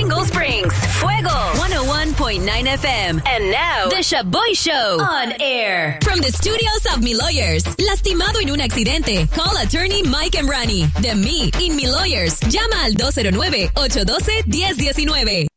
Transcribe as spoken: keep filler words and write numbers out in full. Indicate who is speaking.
Speaker 1: Single Springs, Fuego one oh one point nine F M. And now, The Shaboy Show on air. From the studios of Mi Lawyers. Lastimado en un accidente. Call attorney Mike Emrani. De Me in Mi Lawyers. Llama al two oh nine, eight one two, one oh one oh one nueve.